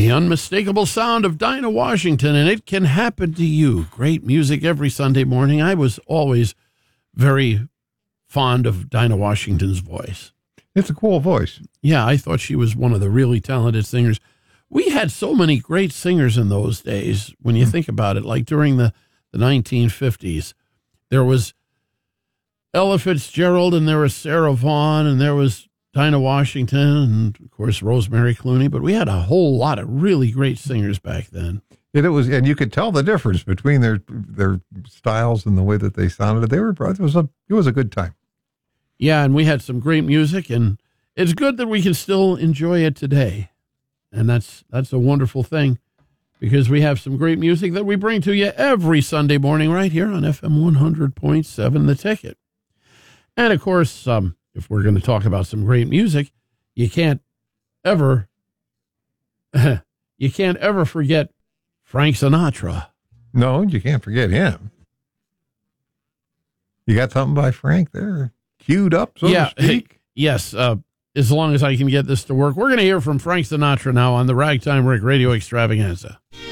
The unmistakable sound of Dinah Washington, and it can happen to you. Great music every Sunday morning. I was always very fond of Dinah Washington's voice. It's a cool voice. Yeah, I thought she was one of the really talented singers. We had so many great singers in those days, when you think about it, like during the 1950s. There was Ella Fitzgerald, and there was Sarah Vaughan, and there was Dinah Washington, and, of course, Rosemary Clooney. But we had a whole lot of really great singers back then. And you could tell the difference between their styles and the way that they sounded. It was a good time. Yeah, and we had some great music, and it's good that we can still enjoy it today. And that's a wonderful thing, because we have some great music that we bring to you every Sunday morning right here on FM 100.7 The Ticket. And, of course, if we're going to talk about some great music, you can't ever forget Frank Sinatra. No, you can't forget him. You got something by Frank there queued up, so to speak? Yes, as long as I can get this to work. We're going to hear from Frank Sinatra now on the Ragtime Rick Radio Extravaganza.